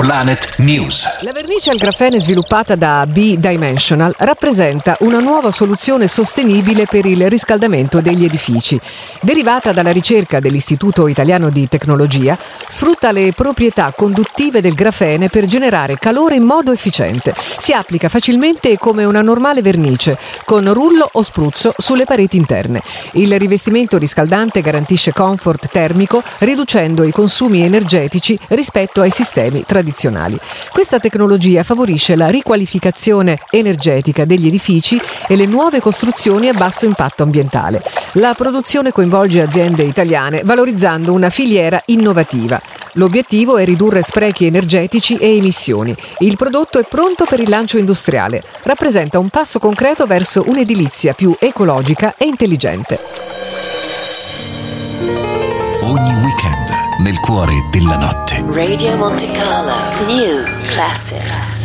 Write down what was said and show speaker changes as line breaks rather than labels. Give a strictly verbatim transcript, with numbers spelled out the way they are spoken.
Planet News.
La vernice al grafene sviluppata da B-Dimensional rappresenta una nuova soluzione sostenibile per il riscaldamento degli edifici. Derivata dalla ricerca dell'Istituto Italiano di Tecnologia, sfrutta le proprietà conduttive del grafene per generare calore in modo efficiente. Si applica facilmente come una normale vernice, con rullo o spruzzo sulle pareti interne. Il rivestimento riscaldante garantisce comfort termico, riducendo i consumi energetici rispetto ai sistemi tradizionali. Questa tecnologia favorisce la riqualificazione energetica degli edifici e le nuove costruzioni a basso impatto ambientale. La produzione coinvolge aziende italiane, valorizzando una filiera innovativa. L'obiettivo è ridurre sprechi energetici e emissioni. Il prodotto è pronto per il lancio industriale. Rappresenta un passo concreto verso un'edilizia più ecologica e intelligente.
Ogni weekend nel cuore della notte.
Radio Monte Carlo New Classics.